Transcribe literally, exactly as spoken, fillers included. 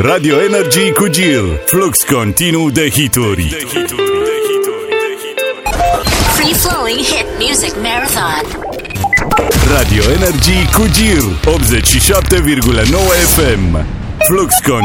Radio Energy cu Gil. Flux continuu de hituri. Free flowing hit music marathon. Radio Energy cu Gil optzeci și șapte virgulă nouă F M. Flux continuu.